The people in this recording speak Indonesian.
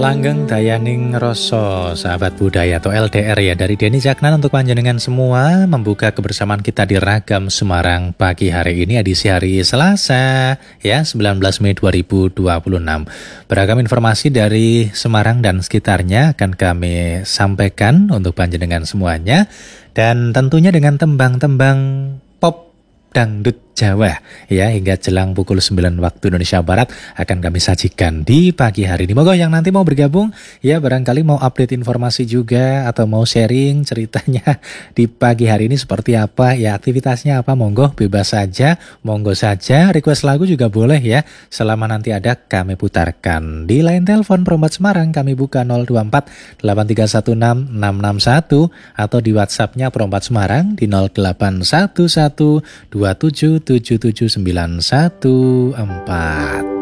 Langgeng Dayaning Rasa, sahabat budaya atau LDR ya, dari Denny Caknan untuk panjenengan semua, membuka kebersamaan kita di Ragam Semarang pagi hari ini, edisi hari Selasa ya, 19 Mei 2026. Beragam informasi dari Semarang dan sekitarnya akan kami sampaikan untuk panjenengan semuanya, dan tentunya dengan tembang-tembang pop dangdut Jawa ya, hingga jelang pukul 9 waktu Indonesia Barat akan kami sajikan di pagi hari ini. Moga yang nanti mau bergabung ya, barangkali mau update informasi juga atau mau sharing ceritanya di pagi hari ini seperti apa ya, aktivitasnya apa, monggo bebas saja, monggo saja, request lagu juga boleh ya, selama nanti ada kami putarkan. Di line telepon Perombat Semarang kami buka 024 8316 661 atau di WhatsAppnya Perombat Semarang di 0811 27 779114.